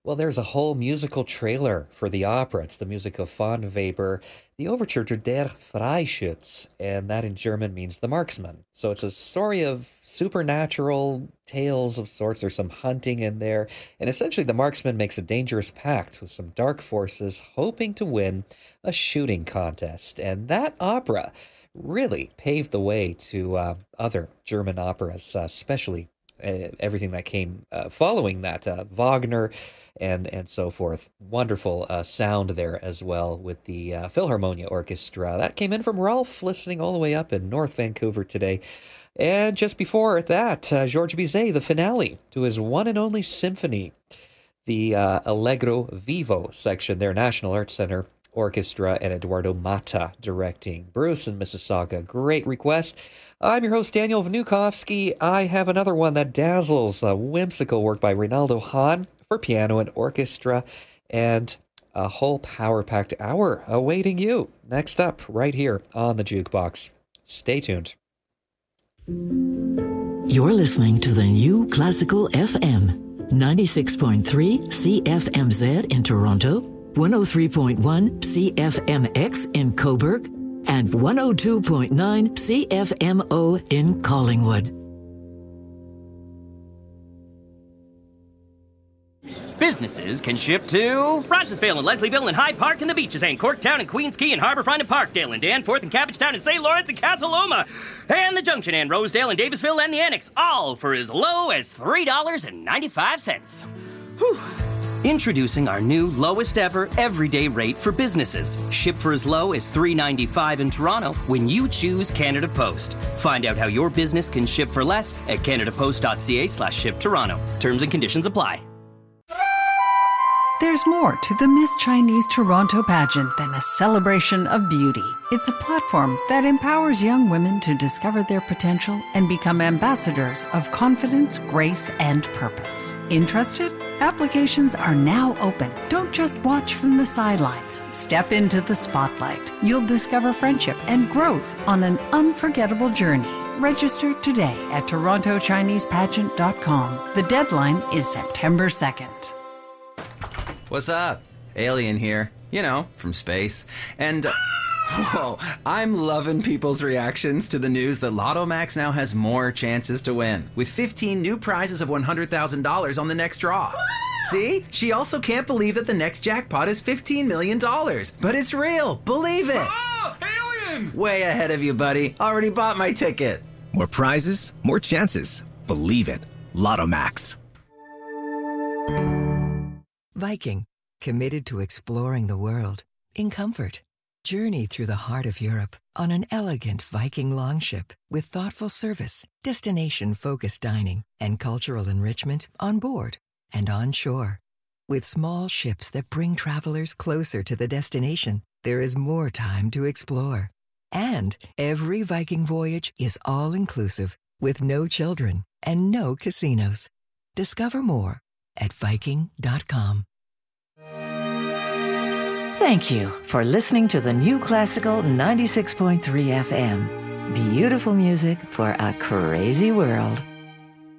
Well, there's a whole musical trailer for the opera. It's the music of von Weber, the overture to Der Freischütz, and that in German means the marksman. So it's a story of supernatural tales of sorts. There's some hunting in there, and essentially the marksman makes a dangerous pact with some dark forces, hoping to win a shooting contest. And that opera really paved the way to other German operas, especially everything that came following that, Wagner and so forth. Wonderful sound there as well with the Philharmonia Orchestra. That came in from Ralph, listening all the way up in North Vancouver today. And just before that, Georges Bizet, the finale to his one and only symphony, the Allegro Vivo section, their National Arts Center Orchestra, and Eduardo Mata directing. Bruce and Mississauga, great request. I'm your host, Daniel Vnukovsky. I have another one that dazzles, a whimsical work by Reynaldo Hahn for piano and orchestra, and a whole power-packed hour awaiting you. Next up, right here on the Jukebox. Stay tuned. You're listening to the New Classical FM, 96.3 CFMZ in Toronto, 103.1 CFMX in Cobourg, and 102.9 CFMO in Collingwood. Businesses can ship to Rochesville and Leslieville and Hyde Park and the Beaches and Corktown and Queens Quay and Harbourfront and Parkdale and Danforth and Cabbagetown and St. Lawrence and Casa Loma and the Junction and Rosedale and Davisville and the Annex, all for as low as $3.95. Whew. Introducing our new lowest ever everyday rate for businesses. Ship for as low as $3.95 in Toronto when you choose Canada Post. Find out how your business can ship for less at canadapost.ca/ship Toronto. Terms and conditions apply. There's more to the Miss Chinese Toronto pageant than a celebration of beauty. It's a platform that empowers young women to discover their potential and become ambassadors of confidence, grace, and purpose. Interested? Applications are now open. Don't just watch from the sidelines. Step into the spotlight. You'll discover friendship and growth on an unforgettable journey. Register today at torontochinesepageant.com. The deadline is September 2nd. What's up? Alien here. You know, from space. And, whoa, I'm loving people's reactions to the news that Lotto Max now has more chances to win, with 15 new prizes of $100,000 on the next draw. See? She also can't believe that the next jackpot is $15 million. But it's real. Believe it. Oh, Alien! Way ahead of you, buddy. Already bought my ticket. More prizes, more chances. Believe it. Lotto Max. Viking, committed to exploring the world in comfort. Journey through the heart of Europe on an elegant Viking longship with thoughtful service, destination-focused dining, and cultural enrichment on board and on shore. With small ships that bring travelers closer to the destination, there is more time to explore. And every Viking voyage is all-inclusive with no children and no casinos. Discover more at Viking.com. Thank you for listening to the New Classical 96.3 FM. Beautiful music for a crazy world.